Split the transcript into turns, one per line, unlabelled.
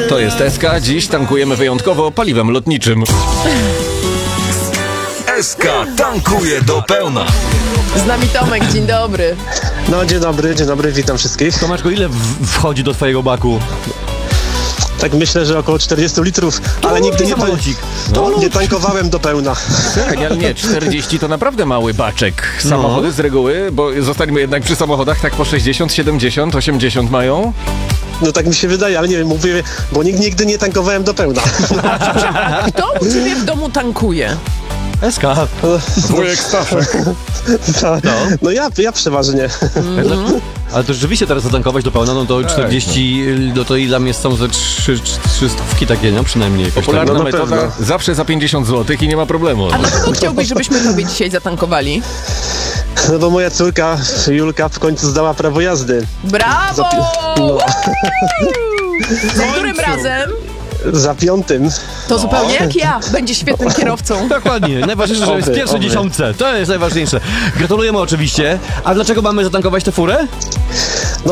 To jest SK, dziś tankujemy wyjątkowo paliwem lotniczym.
SK tankuje do pełna.
Z nami Tomek, dzień dobry.
No, dzień dobry, witam wszystkich.
Tomeczku, ile wchodzi do twojego baku?
Tak myślę, że około 40 litrów, ale nigdy nie tankowałem do pełna.
Tak, ale nie, 40 to naprawdę mały baczek. Samochody z reguły, bo zostańmy jednak przy samochodach, tak po 60, 70, 80 mają.
No tak mi się wydaje, ale nie wiem, mówię, bo nigdy nie tankowałem do pełna.
Kto u ciebie w domu tankuje?
SK.
Wujek Staszek.
No ja przeważnie.
Ale to rzeczywiście teraz zatankować do pełna, no to 40, no to ile jest są ze 3 stówki takie, nie? Przynajmniej jakoś
Popularna
No, na
metoda,
pewno.
zawsze za 50 zł i nie ma problemu.
A dlaczego chciałbyś, żebyśmy tobie dzisiaj zatankowali?
No bo moja córka Julka w końcu zdała prawo jazdy.
Brawo!
No,
Za którym razem?
za 5.
To zupełnie jak ja. Będzie świetnym kierowcą.
Dokładnie, najważniejsze, że jest w pierwszej dziesiątce. To jest najważniejsze. Gratulujemy oczywiście. A dlaczego mamy zatankować tę furę?